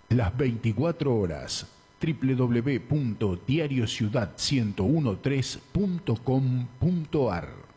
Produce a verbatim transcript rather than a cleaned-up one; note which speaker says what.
Speaker 1: las veinticuatro horas. w w w punto diario ciudad uno tres punto com punto a r